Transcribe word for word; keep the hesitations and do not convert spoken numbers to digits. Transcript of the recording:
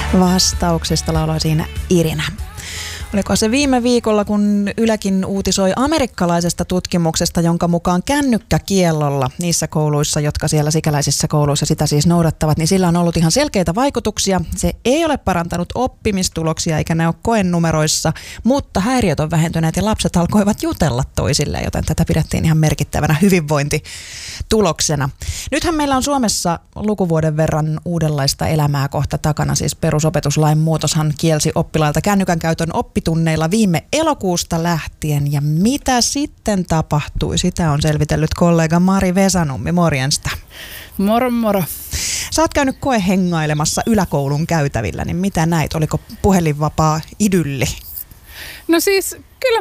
Vastauksesta lauloi siinä Irina. Oliko se viime viikolla, kun Ylekin uutisoi amerikkalaisesta tutkimuksesta, jonka mukaan kännykkäkiellolla niissä kouluissa, jotka siellä sikäläisissä kouluissa sitä siis noudattavat, niin sillä on ollut ihan selkeitä vaikutuksia. Se ei ole parantanut oppimistuloksia eikä ne ole koenumeroissa, mutta häiriöt on vähentyneet ja lapset alkoivat jutella toisilleen, joten tätä pidettiin ihan merkittävänä hyvinvointituloksena. Nythän meillä on Suomessa lukuvuoden verran uudenlaista elämää kohta takana, siis perusopetuslain muutoshan kielsi oppilailta kännykän käytön oppitunneilla viime elokuusta lähtien. Ja mitä sitten tapahtui? Sitä on selvitellyt kollega Mari Vesanummi. Morjensta. Moro moro. Sä oot käynyt koehengailemassa yläkoulun käytävillä, niin mitä näit? Oliko puhelinvapaa idylli? No siis kyllä